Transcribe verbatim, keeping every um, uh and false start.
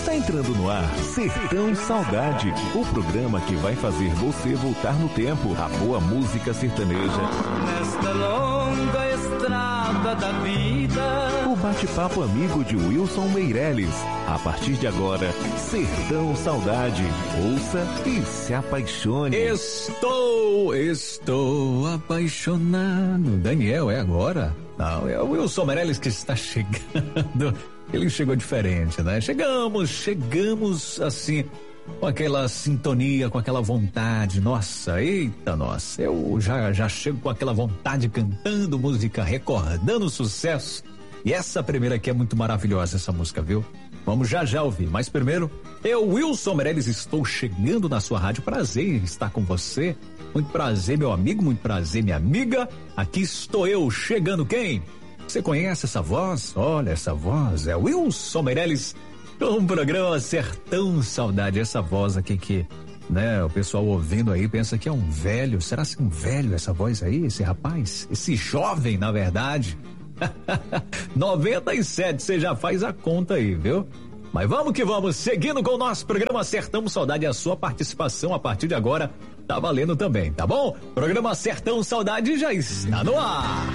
Está entrando no ar Sertão Saudade, o programa que vai fazer você voltar no tempo. A boa música sertaneja. Nesta longa estrada da vida. O bate-papo amigo de Wilson Meirelles. A partir de agora, Sertão Saudade. Ouça e se apaixone. Estou, estou apaixonado. Daniel, é agora? Não, é o Wilson Meirelles que está chegando. Ele chegou diferente, né? Chegamos, chegamos assim, com aquela sintonia, com aquela vontade. Nossa, eita, nossa. Eu já, já chego com aquela vontade cantando música, recordando o sucesso. E essa primeira aqui é muito maravilhosa, essa música, viu? Vamos já já ouvir. Mas primeiro, eu, Wilson Meirelles, estou chegando na sua rádio. Prazer estar com você. Muito prazer, meu amigo, muito prazer, minha amiga. Aqui estou eu, chegando quem? Você conhece essa voz? Olha, essa voz é Wilson Meirelles, com o programa Sertão Saudade. Essa voz aqui que, né, o pessoal ouvindo aí pensa que é um velho. Será que é um velho essa voz aí, esse rapaz? Esse jovem, na verdade. noventa e sete, você já faz a conta aí, viu? Mas vamos que vamos, seguindo com o nosso programa Sertão Saudade. A sua participação a partir de agora tá valendo também, tá bom? Programa Sertão Saudade já está no ar.